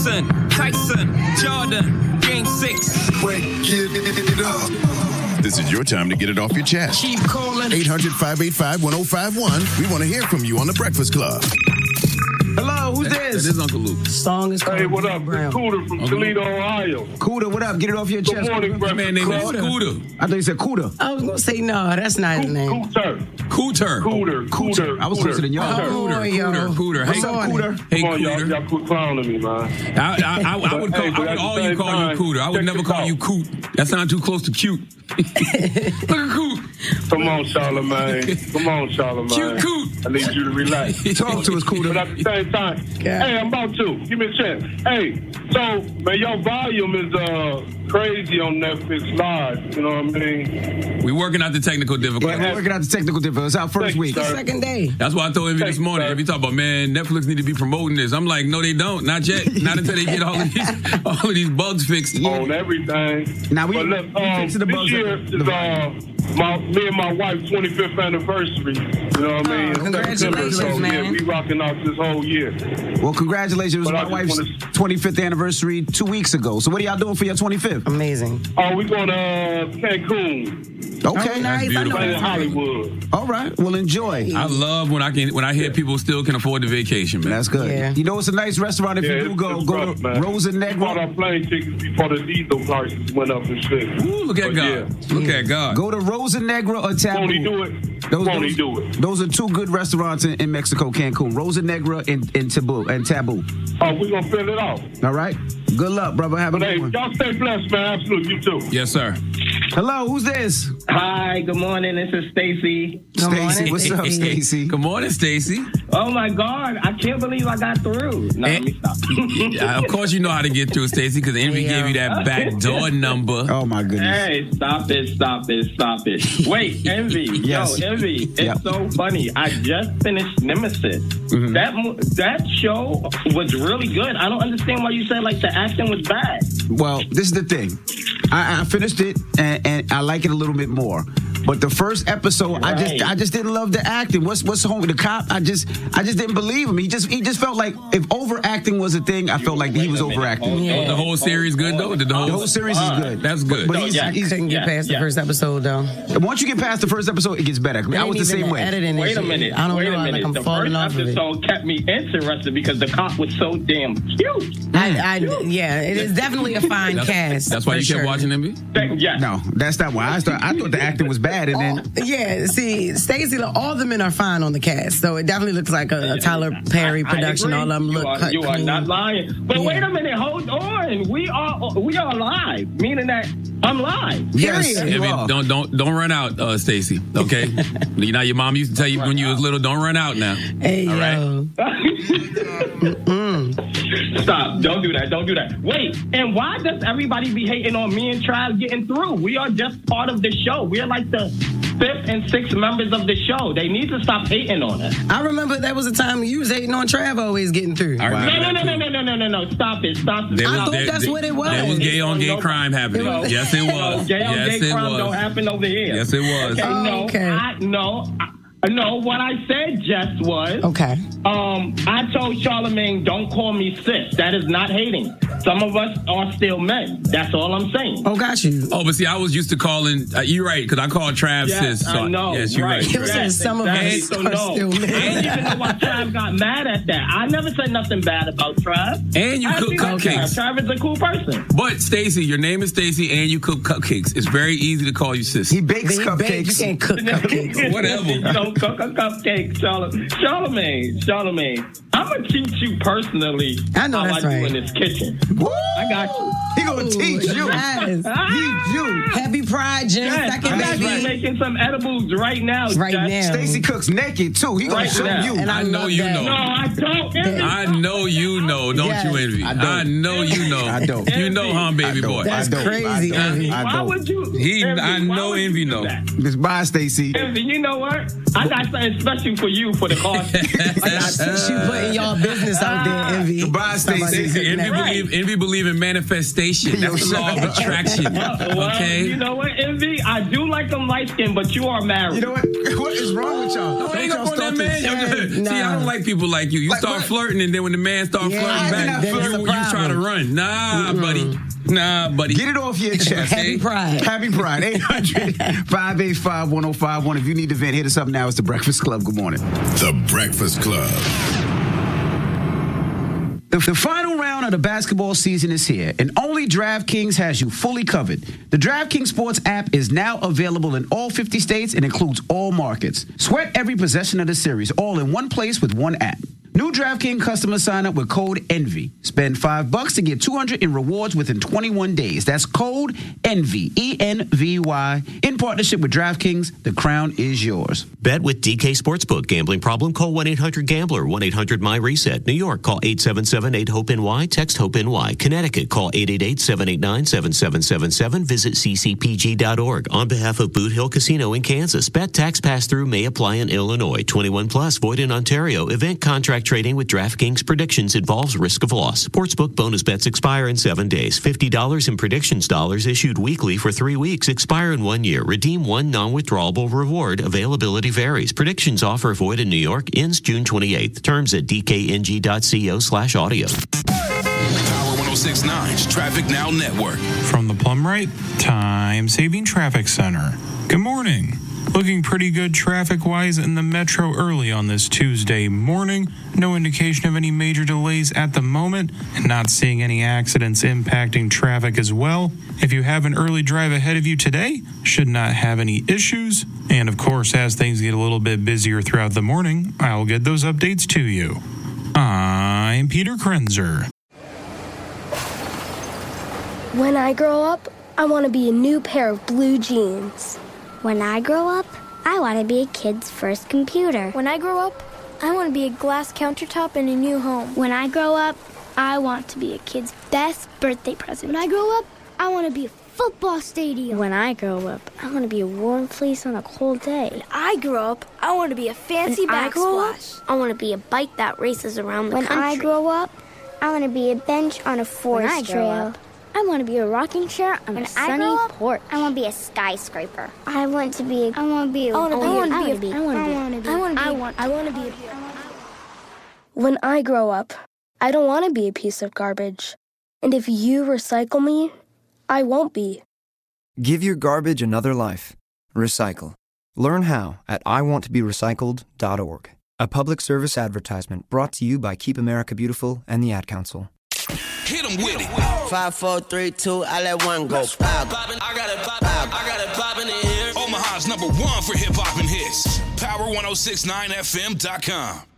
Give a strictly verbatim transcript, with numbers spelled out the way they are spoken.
Tyson, Jordan, Game Six. Break it up. This is your time to get it off your chest. Keep calling. eight hundred, five eight five, one oh five one. We want to hear from you on The Breakfast Club. Hello, who's this? This is Uncle Luke. Song is called Hey, what up? Brown. It's Cooter from Toledo, Ohio. Cooter, what up? Get it off your Good chest. morning, Cooter. Breakfast Man named Club. Scooter. I thought you said Cooter. I was gonna say no, that's not his name. Cooter. Cooter. Cooter. Cooter. I was closer than y'all. Cooter. Cooter. Oh, yo. Cooter. Cooter. What's Hey, up, Cooter? Hey, Come on, y'all, Cooter. y'all quit clowning me, man. I, I, I, I would call, Hey, but I would at the all you same call time, you Cooter. I would check never this call out. you Coot. That sounds too close to cute. Look at Coot. Come on, Charlamagne. Come on, Charlamagne. Cute Coot. I need you to relax. Talk to us, Cooter. But at the same time, hey, I'm about to. Give me a chance. Hey, so, man, your volume is uh crazy on Netflix Live. You know what I mean? We working out the technical Yeah, difficulties. we're working out the technical difficulties. Our first Thank you, week. sir. Second day. That's why I told Envy this morning. If you talk about, man, Netflix need to be promoting this. I'm like, no, they don't. Not yet. Not until they get all of these, all of these bugs fixed. On everything. Now, we- but look, we um, fixing the this bugs year up. is uh, my, me and my wife's twenty-fifth anniversary. You know what I mean? Oh, In September, congratulations, so, man. Yeah, we rocking out this whole year. Well, congratulations. It was But I my just wife's wanna- twenty-fifth anniversary two weeks ago. So what are y'all doing for your twenty-fifth? Amazing. Oh, we going to uh, Cancun, Okay. Oh, nice. I know beautiful. in that's right. Hollywood. All right. Well, enjoy. I love when I can when I hear people still can afford the vacation, man. That's good. Yeah. You know, it's a nice restaurant if Yeah, you do it's, go. it's Go rough, to man. Rosa We bought our Negra. plane tickets before the diesel prices went up and shit. Ooh, look at But God. yeah. Look at God. Go to Rosa Negra or Taboo. Won't he do it? Those, Won't he those, do it? those are two good restaurants in, in Mexico, Cancun. Rosa Negra and, and Taboo. And Taboo. Oh, we're going to fill it off. All right. Good luck, brother. Have a But good hey, one. y'all stay blessed, man. Absolutely. You too. Yes, sir. Hello, who's this? Hi, good morning. This is Stacy. Good morning, Stacy. What's up, Stacy. Stacy? Good morning, Stacy. Oh my God, I can't believe I got through. No, let me stop. Yeah, of course you know how to get through, Stacy, because Envy Yeah. gave you that back door number. Oh, my goodness. Hey, stop it, stop it, stop it. Wait, Envy. Yes. Yo, Envy, it's Yep. so funny. I just finished Nemesis. Mm-hmm. That mo- that show was really good. I don't understand why you said like the acting was bad. Well, this is the thing. I, I finished it and, and I like it a little bit more. But the first episode, I just Right. I just didn't love the acting. What's what's home with the cop? I just I just didn't believe him. He just he just felt like if overacting was a thing, I felt like he was Wait a minute. overacting. Hold Oh, on, the whole hold series good, on. though? Did the whole- The whole series is good. That's good. But No, he's, yeah. he's Couldn't get Yeah, past the yeah. first episode though. once you get past the first episode, it gets better. I, mean, I was the Ain't even same way. editing and Wait a shit. minute. I don't Wait know. a Like minute. I'm the falling first off of it. episode kept me interested because the cop was so damn cute. I, I, yeah, it is definitely a fine cast. That's why for you kept sure. watching Envy? Yeah. No, that's not why. I started, I thought the acting was bad, and then Oh, yeah, see, Stacey, all the men are fine on the cast, so it definitely looks like a, a Tyler Perry I- I production. agree. All of them you look are, cut You are clean. not lying. But Yeah. wait a minute, hold on. We are we are live, meaning that I'm live. yes, Period. you Envy, are. don't don't don't run out, uh, Stacy. Okay, you know your mom used to tell you when you was little, don't run out now. Hey, All right. yo. Stop. Don't do that. Don't do that. Wait. And why does everybody be hating on me and Trav getting through? We are just part of the show. We are like the fifth and sixth members of the show. They need to stop hating on us. I remember there was a time you was hating on Trav always getting through. I remember No, no, that no, too. no, no, no, no, no, no. Stop it. Stop it. There I was- thought there- that's there- what it was. There was gay on gay No, crime happening. no. Yes, it was. No, gay on Yes, gay it crime don't was. happen over here. Yes, it was. Okay, Oh, no, okay. I, no, I, no. What I said just was, Okay. um, I told Charlamagne, don't call me sis. That is not hating. Some of us are still men. That's all I'm saying. Oh, got you. Oh, but see, I was used to calling. Uh, you're right, because I called Trav Yes, sis. So I know. Yes, you're right. right. It was saying some of exactly. us So are no. still men. And even know why Trav got mad at that. I never said nothing bad about Trav. And you I cook actually like cupcakes. Trav. Trav is a cool person. But Stacy, your name is Stacy, and you cook cupcakes. It's very easy to call you sis. he bakes He baked, you cupcakes. can't cook cupcakes. Whatever. Don't cook a cupcake, Charlamagne. Charlamagne, Charlamagne. I'm gonna teach you personally I know how that's I right. do in this kitchen. I got you. He gonna teach you. Yes. Teach you. Happy Pride, June Yes, second, I'm actually baby. making some edibles right now. Right Jess. now. Stacy cooks naked too. He gonna Right show now. you. And I know love you that. know. No, I don't. I know you know, don't Yes. you, Envy? I don't. I know you know. I don't. You know, huh, baby I don't. boy? That's I don't. crazy, I don't. Envy. I Why don't. would you? He- Envy, I why know would you Envy do know. that? Just bye, Stacy. Envy, you know what? I got something special for you for the cost. I got She putting in y'all business out there, Envy. Goodbye, Stacey. Envy believe, envy believe in manifestation. That's the law of attraction. Well, Okay. you know what, Envy? I do like them light skinned, but you are married. You know what? What is wrong with y'all? Don't hang y'all up on start that man. to- Yo, just- See, I don't like people like you. You Like start what? flirting, and then when the man starts Yeah, flirting back, then you, it's a you try to problem. run. Nah, buddy. Nah, buddy. Get it off your chest. Happy Pride. Happy Pride. eight hundred, five eight five, one oh five one. If you need to vent, hit us up now. It's The Breakfast Club. Good morning. The Breakfast Club. The, the final round of the basketball season is here, and only DraftKings has you fully covered. The DraftKings Sports app is now available in all fifty states and includes all markets. Sweat every possession of the series, all in one place with one app. New DraftKings customers sign up with code ENVY. Spend five bucks to get two hundred in rewards within twenty-one days. That's code ENVY, E N V Y. In partnership with DraftKings, the crown is yours. Bet with D K Sportsbook. Gambling problem? Call one eight hundred gambler, one eight hundred my reset. New York, call eight seven seven eight hope N Y, text HOPE-NY. Connecticut, call eight eight eight, seven eight nine, seven seven seven seven. Visit c c p g dot org. On behalf of Boot Hill Casino in Kansas, bet tax pass-through may apply in Illinois. twenty-one plus, void in Ontario. Event contract trading with DraftKings predictions involves risk of loss. Sportsbook bonus bets expire in seven days. fifty dollars in predictions dollars issued weekly for three weeks. Expire in one year. Redeem one non-withdrawable reward. Availability varies. Predictions offer void in New York. Ends June twenty-eighth. Terms at d k n g dot co slash audio. Power one oh six point nine's Traffic Now Network. From the Plum Right Time Saving Traffic Center. Good morning. Looking pretty good traffic-wise in the metro early on this Tuesday morning. No indication of any major delays at the moment, and not seeing any accidents impacting traffic as well. If you have an early drive ahead of you today, should not have any issues. And of course, as things get a little bit busier throughout the morning, I'll get those updates to you. I'm Peter Krenzer. When I grow up, I want to be a new pair of blue jeans. When I grow up, I want to be a kid's first computer. When I grow up, I want to be a glass countertop in a new home. When I grow up, I want to be a kid's best birthday present. When I grow up, I want to be a football stadium. When I grow up, I want to be a warm fleece on a cold day. When I grow up, I want to be a fancy when backsplash. I, I want to be a bike that races around the when country. When I grow up, I want to be a bench on a forest when I trail. Up, I want to be a rocking chair on when a sunny I up, porch. I want to be a skyscraper. I want to be a. I want to be a. I want to be. I want I to be. I want to be. I want to be. I want. I want to be. When I grow up, I don't want to be a piece of garbage. And if you recycle me, I won't be. Give your garbage another life. Recycle. Learn how at I want to be recycled dot org. A public service advertisement brought to you by Keep America Beautiful and the Ad Council. Hit 'em with it. Five, four, three, two, I let one go. Pop. I got it poppin', I got it poppin' in here. Omaha's number one for hip hop and hits. Power one oh six point nine F M dot com.